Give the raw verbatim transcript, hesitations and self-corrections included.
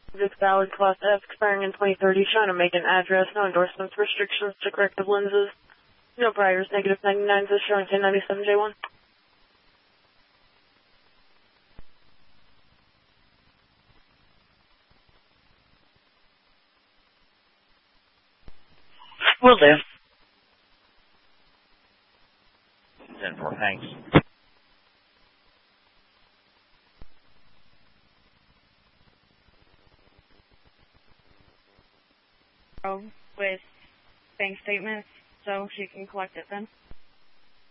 It's valid class F, expiring in twenty thirty, showing to make an address, no endorsements, restrictions to corrective lenses, no priors, negative ninety-nines, is showing ten ninety-seven J one. Will do. ten four, thanks. With bank statements, so she can collect it then.